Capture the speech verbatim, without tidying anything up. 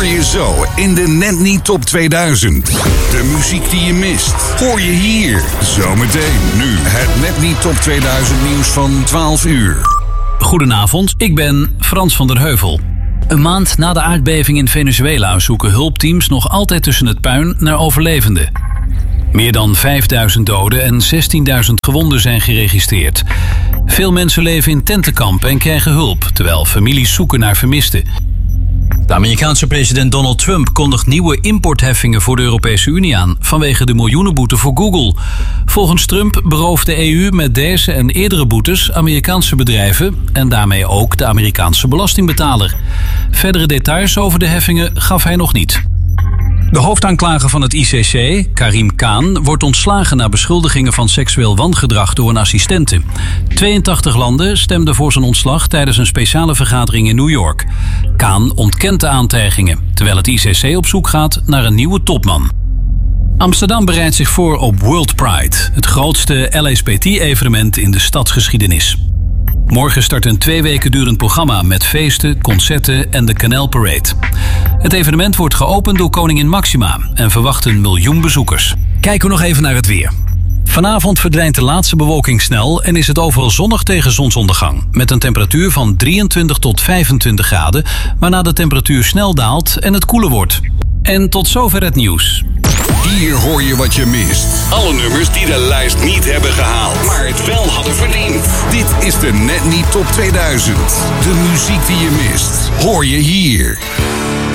hoor je zo in de Net Niet Top tweeduizend. De muziek die je mist, hoor je hier. Zometeen nu het Net Niet Top tweeduizend nieuws van twaalf uur. Goedenavond, ik ben Frans van der Heuvel. Een maand na de aardbeving in Venezuela zoeken hulpteams nog altijd tussen het puin naar overlevenden. Meer dan vijfduizend doden en zestienduizend gewonden zijn geregistreerd. Veel mensen leven in tentenkampen en krijgen hulp, terwijl families zoeken naar vermisten. De Amerikaanse president Donald Trump kondigt nieuwe importheffingen voor de Europese Unie aan vanwege de miljoenenboete voor Google. Volgens Trump berooft de E U met deze en eerdere boetes Amerikaanse bedrijven en daarmee ook de Amerikaanse belastingbetaler. Verdere details over de heffingen gaf hij nog niet. De hoofdaanklager van het I C C, Karim Khan, wordt ontslagen na beschuldigingen van seksueel wangedrag door een assistente. tweeëntachtig landen stemden voor zijn ontslag tijdens een speciale vergadering in New York. Khan ontkent de aantijgingen, terwijl het I C C op zoek gaat naar een nieuwe topman. Amsterdam bereidt zich voor op World Pride, het grootste L H B T-evenement in de stadsgeschiedenis. Morgen start een twee weken durend programma met feesten, concerten en de Canal Parade. Het evenement wordt geopend door koningin Maxima en verwacht een miljoen bezoekers. Kijken we nog even naar het weer. Vanavond verdwijnt de laatste bewolking snel en is het overal zonnig tegen zonsondergang. Met een temperatuur van drieëntwintig tot vijfentwintig graden, waarna de temperatuur snel daalt en het koeler wordt. En tot zover het nieuws. Hier hoor je wat je mist. Alle nummers die de lijst niet hebben gehaald, maar het wel hadden verdiend. Dit is de Net Niet Top tweeduizend. De muziek die je mist, hoor je hier.